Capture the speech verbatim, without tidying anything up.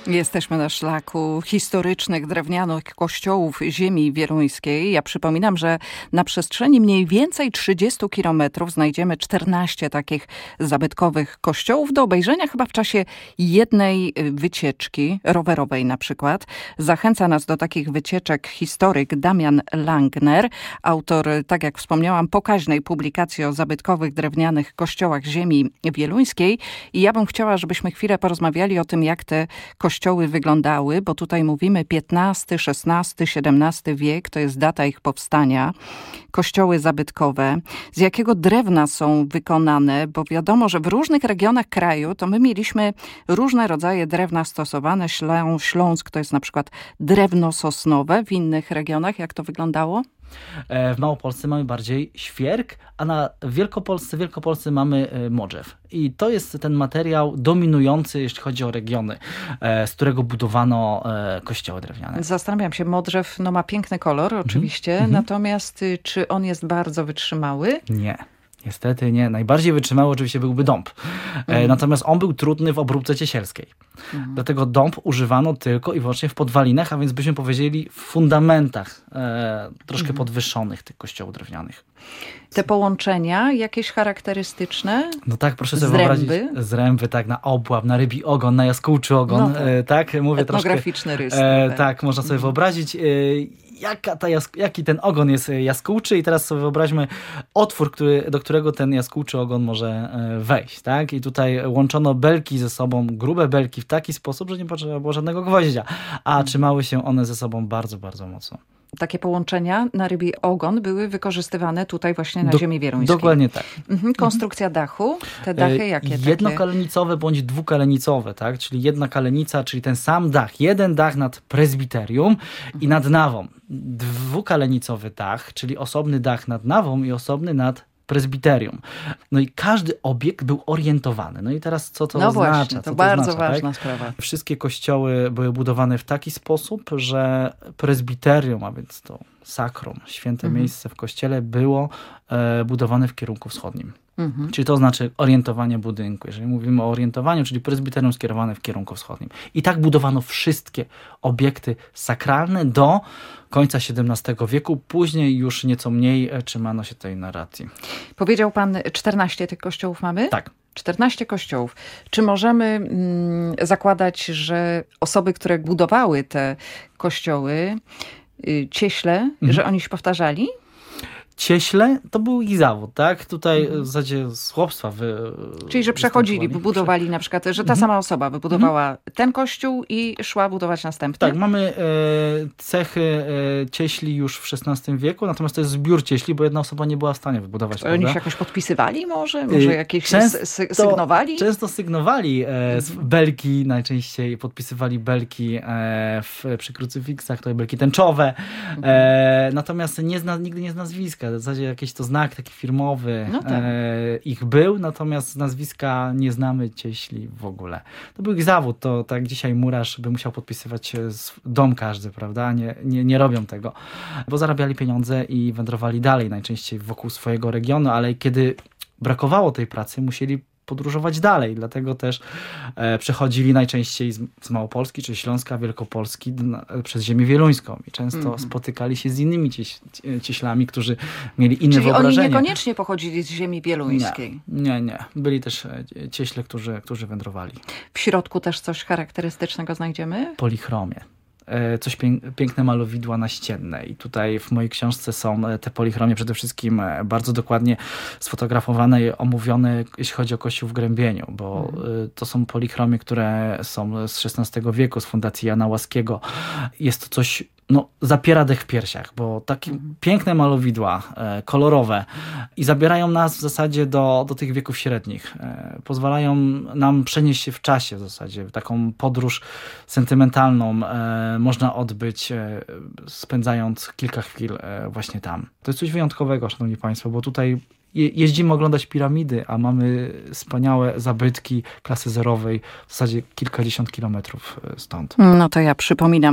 Jesteśmy na szlaku historycznych, drewnianych kościołów ziemi wieluńskiej. Ja przypominam, że na przestrzeni mniej więcej trzydziestu kilometrów znajdziemy czternaście takich zabytkowych kościołów do obejrzenia chyba w czasie jednej wycieczki, rowerowej na przykład. Zachęca nas do takich wycieczek historyk Damian Langner, autor, tak jak wspomniałam, pokaźnej publikacji o zabytkowych drewnianych kościołach ziemi wieluńskiej. I ja bym chciała, żebyśmy chwilę porozmawiali o tym, jak te kościoły kościoły wyglądały, bo tutaj mówimy piętnasty, szesnasty, siedemnasty wiek, to jest data ich powstania. Kościoły zabytkowe. Z jakiego drewna są wykonane, bo wiadomo, że w różnych regionach kraju to my mieliśmy różne rodzaje drewna stosowane. Ślą, Śląsk to jest na przykład drewno sosnowe. W innych regionach jak to wyglądało? W Małopolsce mamy bardziej świerk, a na Wielkopolsce, Wielkopolsce mamy modrzew. I to jest ten materiał dominujący, jeśli chodzi o regiony, z którego budowano kościoły drewniane. Zastanawiam się, modrzew no, ma piękny kolor oczywiście, mm-hmm. natomiast czy on jest bardzo wytrzymały? Nie. Niestety nie. Najbardziej wytrzymały oczywiście byłby dąb. Mhm. Natomiast on był trudny w obróbce ciesielskiej. Mhm. Dlatego dąb używano tylko i wyłącznie w podwalinach, a więc byśmy powiedzieli w fundamentach e, troszkę mhm. podwyższonych tych kościołów drewnianych. Te połączenia jakieś charakterystyczne? No tak, proszę sobie wyobrazić. Zręby, tak, na obłap, na rybi ogon, na jaskółczy ogon. No tak. E, tak, mówię etnograficzny troszkę, rys. E, tak, można sobie mhm. wyobrazić. E, Jaka ta jask- jaki ten ogon jest jaskółczy i teraz sobie wyobraźmy otwór, który, do którego ten jaskółczy ogon może wejść. Tak? I tutaj łączono belki ze sobą, grube belki w taki sposób, że nie potrzeba było żadnego gwoździa, a hmm. trzymały się one ze sobą bardzo, bardzo mocno. Takie połączenia na rybi ogon były wykorzystywane tutaj właśnie na Do, ziemi wieluńskiej. Dokładnie tak. Mhm. Konstrukcja dachu, te dachy jakie? Jednokalenicowe takie? Bądź dwukalenicowe, tak? Czyli jedna kalenica, czyli ten sam dach. Jeden dach nad prezbiterium mhm. i nad nawą. Dwukalenicowy dach, czyli osobny dach nad nawą i osobny nad prezbiterium. No i każdy obiekt był orientowany. No i teraz co to no oznacza? Właśnie, to, co to bardzo oznacza, ważna tak? sprawa. Wszystkie kościoły były budowane w taki sposób, że prezbiterium, a więc to sakrum, święte mhm. miejsce w kościele, było e, budowane w kierunku wschodnim. Mhm. Czyli to znaczy orientowanie budynku. Jeżeli mówimy o orientowaniu, czyli prezbiterium skierowane w kierunku wschodnim. I tak budowano wszystkie obiekty sakralne do końca siedemnastego wieku. Później już nieco mniej trzymano się tej narracji. Powiedział pan, czternaście tych kościołów mamy? Tak. czternaście kościołów. Czy możemy mm, zakładać, że osoby, które budowały te kościoły, y, cieśle, mhm. że oni się powtarzali? Cieśle to był ich zawód, tak? Tutaj mhm. w zasadzie z chłopstwa wy... Czyli, że przechodzili, wybudowali na przykład, że ta mhm. sama osoba wybudowała mhm. ten kościół i szła budować następny. Tak, mamy e, cechy e, cieśli już w szesnastym wieku, natomiast to jest zbiór cieśli, bo jedna osoba nie była w stanie wybudować. To oni się jakoś podpisywali może? Może jakieś często, sygnowali? Często sygnowali e, mhm. belki, najczęściej podpisywali belki e, w, przy krucyfiksach, to belki tęczowe, mhm. e, natomiast nie zna, nigdy nie z nazwiska. W zasadzie jakiś to znak taki firmowy no tak. e, ich był, natomiast z nazwiska nie znamy cieśli w ogóle. To był ich zawód, to tak dzisiaj murarz by musiał podpisywać dom każdy, prawda? Nie, nie, nie robią tego, bo zarabiali pieniądze i wędrowali dalej, najczęściej wokół swojego regionu, ale kiedy brakowało tej pracy, musieli podróżować dalej, dlatego też e, przechodzili najczęściej z, z Małopolski, czy Śląska, Wielkopolski na, przez ziemię wieluńską i często mm-hmm. spotykali się z innymi cieś, cieślami, którzy mieli inne Czyli wyobrażenie. Czyli oni niekoniecznie pochodzili z ziemi wieluńskiej? Nie, nie, nie. Byli też cieśle, którzy, którzy wędrowali. W środku też coś charakterystycznego znajdziemy? Polichromie. Coś piękne malowidła naścienne i tutaj w mojej książce są te polichromie przede wszystkim bardzo dokładnie sfotografowane i omówione, jeśli chodzi o kościół w Grębieniu, bo mhm. to są polichromie, które są z szesnastego wieku, z Fundacji Jana Łaskiego. Jest to coś, no, zapiera dech w piersiach, bo takie mhm. piękne malowidła, e, kolorowe i zabierają nas w zasadzie do, do tych wieków średnich. E, pozwalają nam przenieść się w czasie w zasadzie, taką podróż sentymentalną e, można odbyć, e, spędzając kilka chwil e, właśnie tam. To jest coś wyjątkowego, szanowni państwo, bo tutaj jeździmy oglądać piramidy, a mamy wspaniałe zabytki klasy zerowej w zasadzie kilkadziesiąt kilometrów stąd. No to ja przypominam